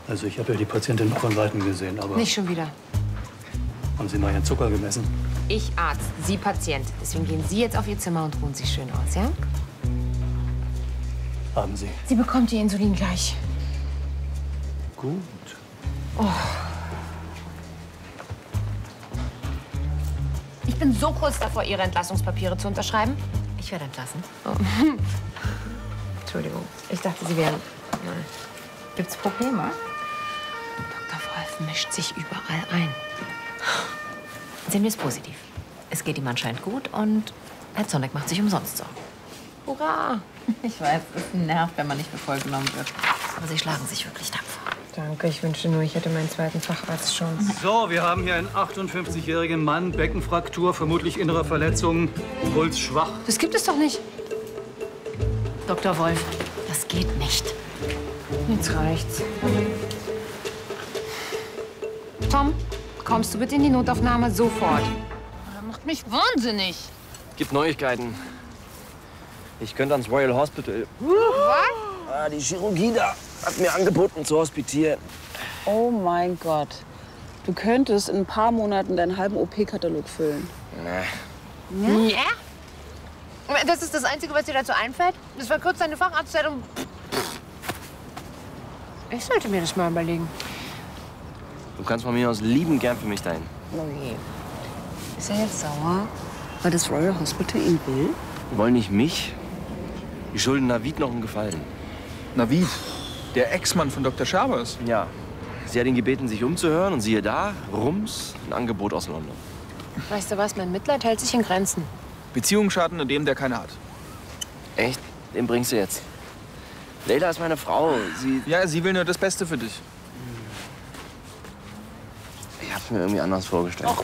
Also ich habe ja die Patientin noch von Weitem gesehen, aber... Nicht schon wieder. Haben Sie mal Ihren Zucker gemessen? Ich Arzt, Sie Patient. Deswegen gehen Sie jetzt auf Ihr Zimmer und ruhen sich schön aus, ja? Haben Sie. Sie bekommt Ihr Insulin gleich. Gut. Oh. Ich bin so kurz davor, Ihre Entlassungspapiere zu unterschreiben. Ich werde entlassen. Oh. Entschuldigung, ich dachte, Sie wären... Nein. Gibt's Probleme? Dr. Wolf mischt sich überall ein. Sehen wir es positiv. Es geht ihm anscheinend gut und Herr Zorneck macht sich umsonst Sorgen. Hurra! Ich weiß, es nervt, wenn man nicht für voll genommen wird. Aber Sie schlagen sich wirklich tapfer. Danke, ich wünschte nur, ich hätte meinen zweiten Facharzt schon. So, wir haben hier einen 58-jährigen Mann, Beckenfraktur, vermutlich innere Verletzung, Puls schwach. Das gibt es doch nicht. Dr. Wolf, das geht nicht. Jetzt reicht's. Tom, kommst du bitte in die Notaufnahme sofort? Das macht mich wahnsinnig. Gibt Neuigkeiten. Ich könnte ans Royal Hospital. Was? Die Chirurgie da hat mir angeboten, zu hospitieren. Oh mein Gott. Du könntest in ein paar Monaten deinen halben OP-Katalog füllen. Nee. Ja? Das ist das Einzige, was dir dazu einfällt? Das verkürzt deine Facharztzeit um... Ich sollte mir das mal überlegen. Du kannst von mir aus liebend gern für mich dahin. Oh je. Ist er jetzt sauer, weil das Royal Hospital ihn will? Die wollen nicht mich. Die schulden Navid noch einen Gefallen. Navid, der Ex-Mann von Dr. Schabers. Ja. Sie hat ihn gebeten, sich umzuhören und siehe da, rums, ein Angebot aus London. Weißt du was, mein Mitleid hält sich in Grenzen. Beziehungen schaden nur dem, der keine hat. Echt? Den bringst du jetzt. Leila ist meine Frau. Ja, sie will nur das Beste für dich. Ich hab's mir irgendwie anders vorgestellt. Och,